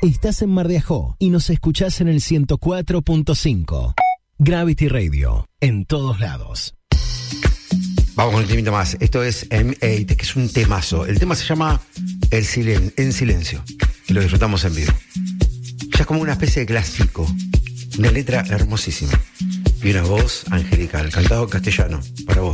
Estás en Mar de Ajó y nos escuchás en el 104.5. Gravity Radio, en todos lados. Vamos con un temita más. Esto es M8, que es un temazo. El tema se llama En Silencio, y lo disfrutamos en vivo. Ya es como una especie de clásico. Una letra hermosísima y una voz angelical, cantado en castellano, para vos.